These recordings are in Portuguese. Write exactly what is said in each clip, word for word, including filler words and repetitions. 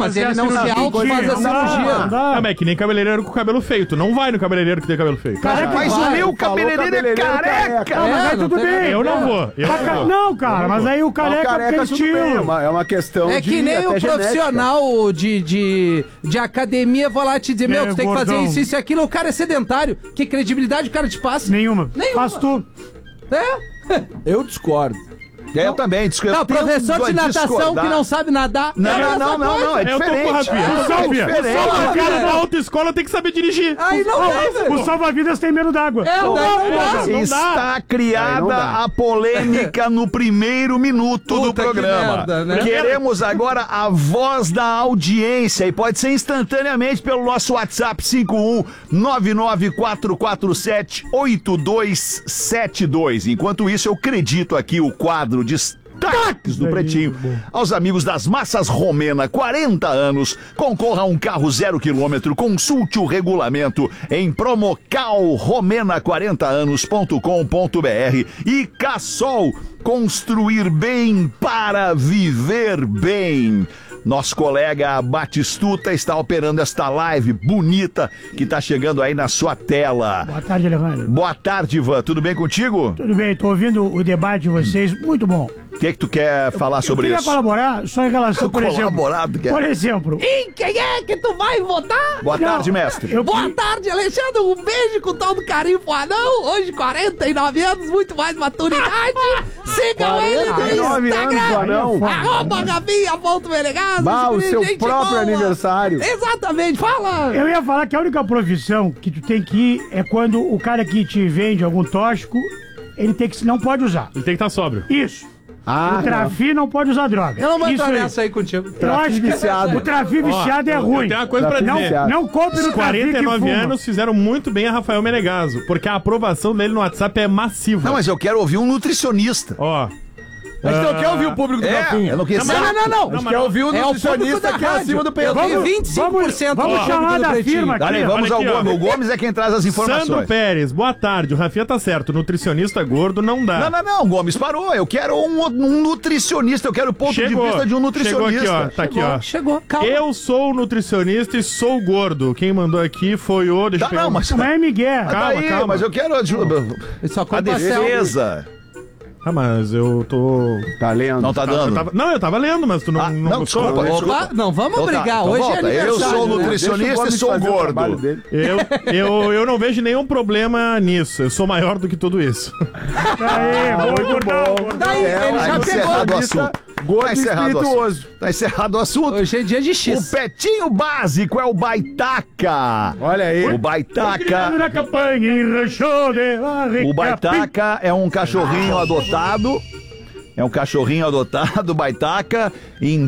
mas ele não se auto faz a cirurgia. Não, mas é que nem cabeleireiro com cabelo feio. Tu não vai no cabeleireiro que tem cabelo feio. Cara, mas o meu cabeleireiro é careca. Não, mas aí tudo bem. Eu não vou. Eu não vou. Não, cara, mas aí o careca tem estilo. É uma, é uma questão É de que nem o até profissional de, de, de academia vai lá te dizer, meu, É, tu tem que fazer gordão. isso, isso e aquilo, o cara é sedentário. Que credibilidade o cara te passa? Nenhuma. Nenhuma. Faz tu. É? Eu discordo. É, eu também. Discu... Não, eu tenho professor de a natação discordar. que não sabe nadar. Não, é a não, mesma não, não, coisa. não, é Eu tô com diferente. o Rafinha. É O Salvia. diferente. O cara da autoescola tem que saber dirigir. Aí não dá, velho. O salva-vidas tem medo d'água. É, não dá, não dá. Não Está dá. É, criada a polêmica no primeiro minuto do Puta que programa. merda, né? Queremos agora a voz da audiência e pode ser instantaneamente pelo nosso WhatsApp cinco um nove nove quatro quatro sete oito dois sete dois. Enquanto isso, eu acredito aqui o quadro de destaques do Pretinho. Aos amigos das Massas Romena, quarenta anos, concorra a um carro zero quilômetro, consulte o regulamento em promocal romena quarenta anos ponto com ponto br e Cassol, construir bem para viver bem. Nosso colega Batistuta está operando esta live bonita que está chegando aí na sua tela. Boa tarde, Alejandro. Boa tarde, Ivan. Tudo bem contigo? Tudo bem, tô ouvindo o debate de vocês, muito bom. O que, que tu quer falar sobre Eu queria isso? colaborar só em relação, por exemplo... Colaborado, quer? Por exemplo... Em quem é que tu vai votar? Boa Não, tarde, mestre. eu- Boa tarde, Alexandre. Um beijo com todo o carinho pro anão. Hoje, quarenta e nove anos, muito mais maturidade. Sigam ele no quarenta e nove anos do Instagram. anão. Arroba Gavinha.Menegaso. Bah, o seu Gente próprio boa. aniversário. Exatamente, fala. Eu ia falar que a única profissão que tu tem que ir é quando o cara que te vende algum tóxico, ele tem que, não pode usar. Ele tem que estar sóbrio. Isso. Ah, o trafi não pode usar droga. Eu não vou Isso entrar aí. nessa aí contigo. Eu acho que viciado. o trafi viciado é eu- ruim. Eu tenho uma coisa pra Não, dizer. não compre no Os trafi que quarenta e nove fuma. anos fizeram muito bem a Rafael Menegaso, porque a aprovação dele no WhatsApp é massiva. Não, mas eu quero ouvir um nutricionista. Ó, A gente não quer ouvir o público do É, Rafinha. eu não quis Não, não, não, não. A gente Não, quer mas- ouvir o É o público nutricionista da que é rádio. acima do Eu peso. tenho vinte e cinco por cento Vamos, vamos do chamar público da do Pretinho. firma aqui. Peraí, ó. vamos Olha ao aqui, ó. Gomes. O Gomes é quem traz as Sandro informações. Pérez, boa tarde. O Rafinha tá certo. Nutricionista gordo não dá. Não, não, não, Gomes, parou. Eu quero um, um nutricionista, eu quero o ponto Chegou. de vista de um nutricionista. Chegou aqui, ó. Tá aqui, ó. Chegou, calma. Eu sou nutricionista e sou gordo. Quem mandou aqui foi o... Deixa Tá, eu pegar não, um- mas... Não é Miguel. Tá Calma, aí, calma. mas eu quero ajuda. Só A com pastel. defesa. Ah, mas eu tô... Tá lendo. Não tá Eu dando. tava- Não, eu tava lendo, mas tu não... Ah, não, gostou. desculpa. Opa, não vamos Então tá, brigar. então Hoje volta. é aniversário. Eu sou né? nutricionista e sou gordo. Eu, eu, eu não vejo nenhum problema nisso. Eu sou maior do que tudo isso. Aí, muito bom. Daí, É, ele Tá já pegou. encerrado o assunto. Gordo Tá encerrado o espirituoso. assunto. Tá encerrado o assunto. Hoje é dia de O X. petinho básico é o Baitaca. Olha aí. O Baitaca... Na campanha, em Rancho de la O Rica- Baitaca é um cachorrinho adotado. É um cachorrinho adotado, Baitaca, em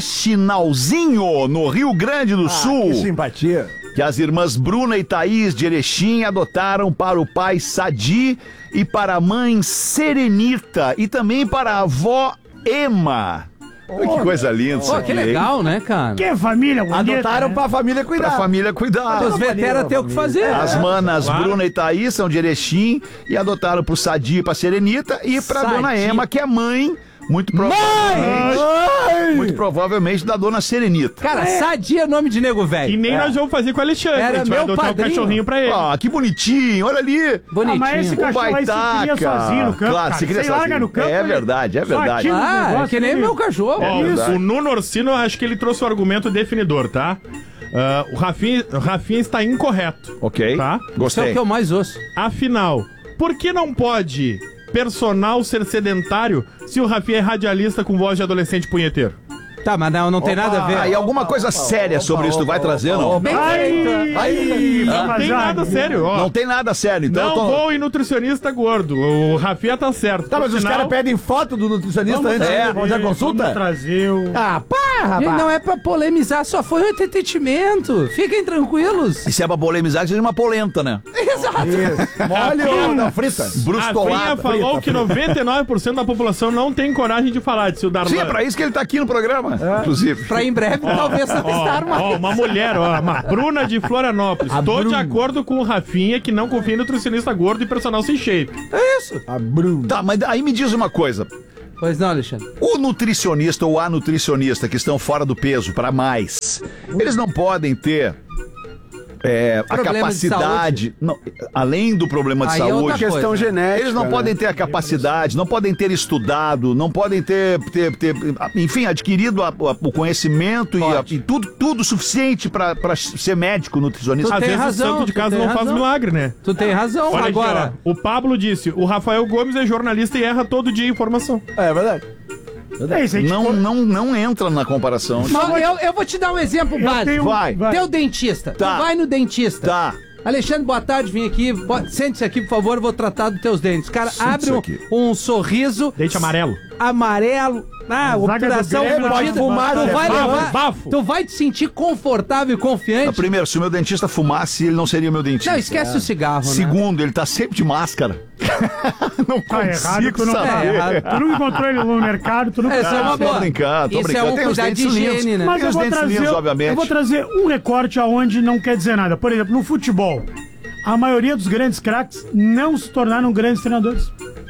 Faxinalzinho, no Rio Grande do Sul. Que simpatia. Que as irmãs Bruna e Thaís de Erechim adotaram para o pai Sadi e para a mãe Serenita e também para a avó Ema. Olha que coisa linda isso Pô, aqui, que hein? legal, né, cara? Que família bonita. Adotaram né? pra família Pra cuidar. família cuidar. Os veteranos têm o que fazer. As manas Claro. Bruna e Thaís são de Erechim e adotaram pro Sadi e pra Serenita e pra Sadi. dona Ema, que é mãe, muito provavelmente, Ai! muito provavelmente da dona Serenita. Cara, sadia é nome de nego E velho. nem nós vamos fazer com o Alexandre. Era a gente vai meu adotar padrinho. o cachorrinho pra ele. Ah, que bonitinho, olha ali. Ah, mas esse Bonitinho. O cachorro aí se cria Baitaca. sozinho no campo, Claro, cara. se cria Você larga sozinho. no campo, É ele verdade, é só verdade. atira os Ah, é negócios, que nem ele- meu cachorro. Ó, isso. o Nuno Orsino, acho que ele trouxe o argumento definidor, tá? Ah, o, Rafinha, o Rafinha está incorreto. Ok, Tá? Isso é o gostei. que eu mais ouço. Afinal, por que não pode personal ser sedentário se o Rafinha é radialista com voz de adolescente punheteiro? Tá, mas não, não tem nada a ver. Ah, e alguma coisa séria sobre isso tu vai trazer, não? Bem Ai, feito. ai, Não tem rapaziada. nada sério, ó. Não tem nada sério, então Não eu tô... vou em nutricionista gordo. O Rafinha tá certo. Tá, mas Por os sinal, caras pedem foto do nutricionista antes é, de fazer a Vamos consulta? trazer o... Ah, pá, Gente, rapaz. não é pra polemizar, só foi um entretenimento. Fiquem tranquilos. E se é pra polemizar, que seja uma polenta, né? Exato. Isso. Mole ou não, frita? A Rafinha Brustolada. falou frita, que noventa e nove por cento da população não tem coragem de falar, disse o Darlan. Sim, é pra isso que ele tá aqui no programa, inclusive. Pra em breve, talvez não estar Ó, mais. uma mulher, ó, uma Bruna de Florianópolis. A Tô de Bruna. acordo com o Rafinha que não confia em nutricionista gordo e personal sem shape. É isso. A Bruna. Tá, mas aí me diz uma coisa. Pois não, Alexandre. O nutricionista ou a nutricionista que estão fora do peso para mais, eles não podem ter é, a Problema de capacidade, não, além do problema de Aí é outra saúde, coisa. Questão genética. eles não né? podem ter a capacidade, não podem ter estudado, não podem ter, ter, ter enfim, adquirido a- a- o conhecimento e, a- Pode. e tudo, tudo suficiente para ser médico, nutricionista. Às tem vezes razão, o santo de tu casa tem não faz razão. milagre, né? Tu tem razão. Olha Agora, aqui, ó. O Pablo disse, o Rafael Gomes é jornalista e erra todo dia informação. É verdade. É isso, a gente Não, for- não, não entra na comparação. Só eu, eu vou te dar um exemplo eu básico. tenho- vai. Teu dentista. Tá. Tu vai no dentista. Tá. Alexandre, boa tarde, vim aqui. Bo- Sente-se aqui, por favor, eu vou tratar dos teus dentes. O cara abre Sente-se um, aqui. um sorriso Dente amarelo. amarelo. Ah, Zaga do obturação Grêmio, fudida. pode fumar, tu né? vai Bafo, levar, bafo. tu vai te sentir confortável e Ah, confiante. Primeiro, se o meu dentista fumasse, ele não seria meu dentista. Não, esquece o cigarro, né? Segundo, ele tá sempre de máscara. não Tá errado, consigo tu não, saber. É errado. tu não encontrou ele no mercado, tu não Essa é uma tô boa. brincando, tô Isso brincando. é um Tem os cuidado de dentes lindos. higiene, né? Mas Tem eu os vou, dentes trazer, lindos, obviamente. eu vou trazer um recorte aonde não quer dizer nada. Por exemplo, no futebol, a maioria dos grandes craques não se tornaram grandes treinadores.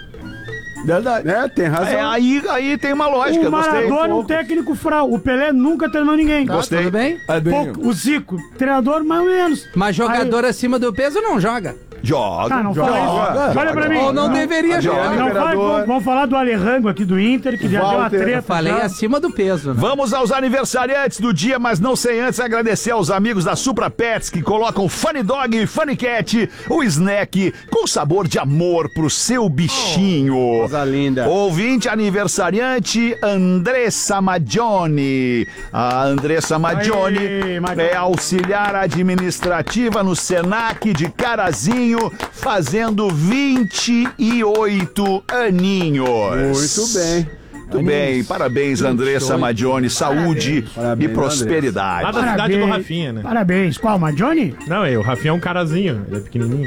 Verdade. É, tem razão. É, aí, aí tem uma lógica, O gostei. Maradona, um técnico fral. O Pelé nunca treinou ninguém. Tá, Gostei. tudo bem? É bem- Pouco. O Zico, treinador mais ou menos. Mas jogador acima do peso não joga. Joga. Tá, não joga, fala isso. joga. Olha pra mim. Ou não deveria joga. jogar. Não fala, Imperador. vamos, vamos falar do Alejango aqui do Inter, que já deu uma Walter. treta. Eu falei já. acima do peso, né? Vamos aos aniversariantes do dia, mas não sem antes agradecer aos amigos da Supra Pets que colocam Funny Dog e Funny Cat, o snack com sabor de amor pro seu bichinho. Coisa linda. Ouvinte aniversariante, Andressa Maggioni. A Andressa Maggioni Aí, Maggioni. é auxiliar administrativa no Senac de Carazinho, fazendo vinte e oito aninhos. Muito bem. Muito bem, parabéns, Andressa Maggioni. Saúde Parabéns, e prosperidade. Lá da cidade do Rafinha, né? Parabéns. Qual, Johnny? Não, é, o Rafinha é um carazinho, ele é pequenininho.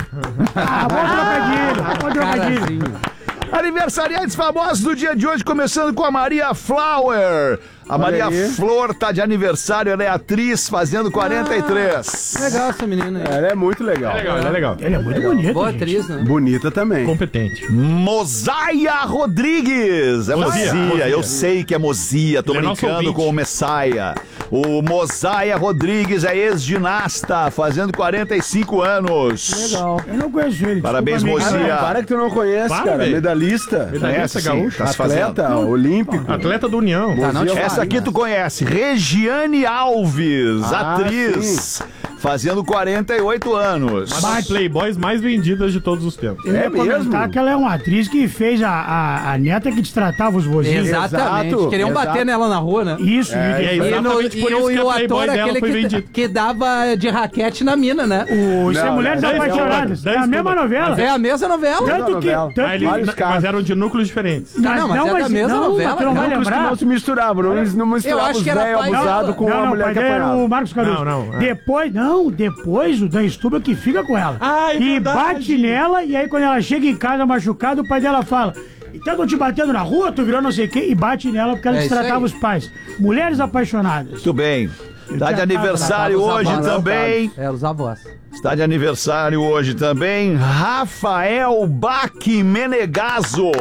Ah, bom trocadilho. Bom trocadilho. Carazinho. Aniversariantes famosos do dia de hoje, começando com a Maria Flower. A Olha Maria aí. Flor tá de aniversário, ela é atriz, fazendo quarenta e três. Legal essa menina aí. Ela é muito legal. É legal, ele é legal. Ele é muito bonito, Boa gente. atriz, né? Bonita também. Competente. Mozaia Rodrigues. É Mozia, Mozia, Mozia. eu sei que é Mozia, tô Ele é nosso brincando ouvinte. com o Messiah. O Mozaia Rodrigues é ex-ginasta, fazendo quarenta e cinco anos. Legal. Eu não conheço ele. Parabéns, desculpa, amigo. Mozia. Ah, para que tu não conhece, Para, cara. velho. Medalhista. Medalhista Conhece, sim, gaúcho. tá se fazendo. Atleta olímpico. Atleta do União. Tá, não te Mozia- Essa falo, aqui né? tu conhece, Regiane Alves, Ah, atriz, fazendo quarenta e oito anos. Uma das playboys mais vendidas de todos os tempos. Eu ia É comentar mesmo? que ela é uma atriz que fez a, a, a neta que destratava os vozinhos. Exatamente. Exato, Queriam exato. bater nela na rua, né? Isso, É, e- e aí, E, no, exatamente e, por o, isso e que o a Playboy ator, dela aquele foi que, vendida. que dava de raquete na mina, né? o Isso é Não, Mulheres não, Apaixonadas. não, É a não, mesma não, novela. É a mesma novela. Tanto que... novela. Tanto Ah, eles- vários mas casos. eram de núcleos diferentes. Não, não, mas é da mesma não, novela, Tu não vai cara. Núcleos que lembrar. não se misturavam, não, não misturava acho os que era velhos pai- abusados com não, a não, mulher pai que dele era apanhava. o Marcos Caruso. Não, não, é. Depois, não, depois o Dan Stuba que fica com ela. Ah, é e verdade. bate nela, e aí quando ela chega em casa machucada, o pai dela fala: então tô te batendo na rua, tu virou não sei o quê, e bate nela porque ela É isso destratava aí. os pais. Mulheres apaixonadas. Muito bem. Está de já tava aniversário tava hoje usando também. É, os avós. Está de aniversário hoje também Rafael Bach Menegaso,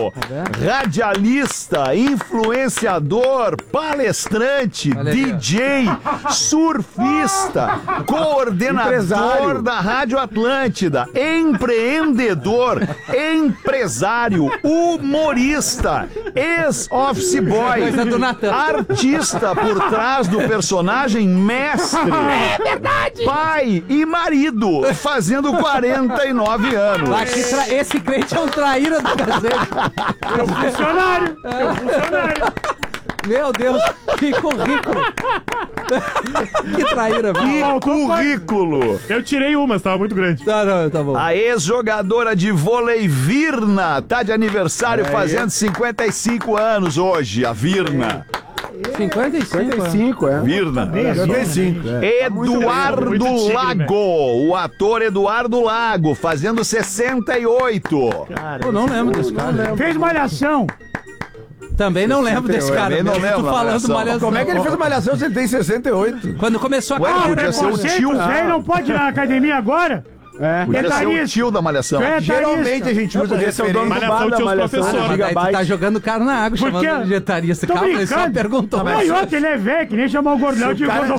radialista, influenciador, palestrante, Olha aí, ó. D J, surfista, coordenador Empresário. da Rádio Atlântida, empreendedor, empresário, humorista, ex-office boy, Coisa do Natan. artista por trás do personagem mestre, pai e marido, fazendo quarenta e nove anos. Lá que tra- Esse crente é um traíra do cacete. Funcionário! É um funcionário! Meu Deus, que currículo. Que traíra, Que mano. currículo! Eu tirei uma, mas tava muito grande. Tá, não, tá bom. A ex-jogadora de vôlei Virna tá de aniversário, fazendo cinquenta e cinco anos hoje, a Virna. cinquenta e cinco. cinquenta e cinco, é. Virna. cinquenta e cinco, é. Eduardo Muito tigre, Lago, o ator Eduardo Lago, fazendo sessenta e oito. Eu não lembro desse cara. Fez malhação! Também não lembro desse cara. Também não mesmo lembro tu da falando Malhação. malhação. Como é que ele fez malhação se ele tem sessenta e oito? Quando começou a Ué, carreira. podia ser o Preconceito, tio. velho não pode ir na academia agora? É. Podia ser o Etarista. tio da Malhação. É, Geralmente a gente Não, usa podia ser o dono do referência. Malhação bar da tinha os Malhação. professores. Mas daí tu tá Gigabyte. jogando o cara na água, Por chamando quê? ele de etarista. Tô Calma, ele só brincando. perguntou. Não, e outro, ele é velho, que nem chamar o Gordão de cara Gordão.